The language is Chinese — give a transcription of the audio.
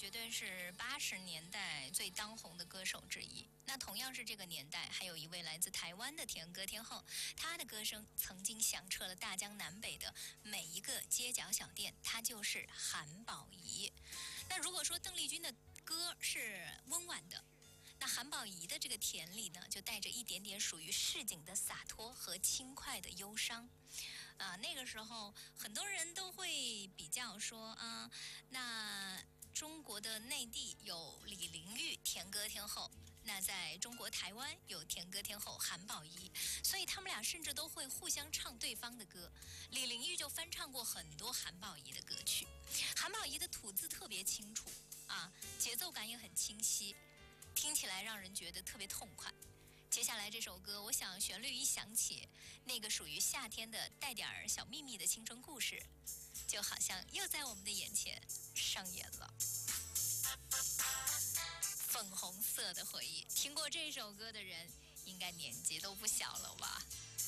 绝对是80年代最当红的歌手之一。那同样是这个年代，还有一位来自台湾的甜歌天后，她的歌声曾经响彻了大江南北的每一个街角小店，她就是韩宝仪。那如果说邓丽君的歌是温婉的，那韩宝仪的这个甜里呢，就带着一点点属于市井的洒脱和轻快的忧伤。那个时候很多人都会比较说啊，那中国的内地有李玲玉甜歌天后，那在中国台湾有甜歌天后韩宝仪，所以他们俩甚至都会互相唱对方的歌。李玲玉就翻唱过很多韩宝仪的歌曲，韩宝仪的吐字特别清楚啊，节奏感也很清晰，听起来让人觉得特别痛快。接下来这首歌，我想旋律一响起，那个属于夏天的带点儿小秘密的青春故事，就好像又在我们的眼前上演了。粉红色的回忆，听过这首歌的人应该年纪都不小了吧？